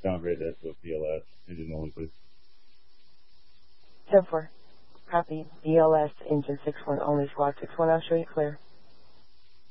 downgrade that to a PLS. Engine only, please. 10-4. Copy. BLS, engine 6-1 only, squad 6-1, I'll show you clear.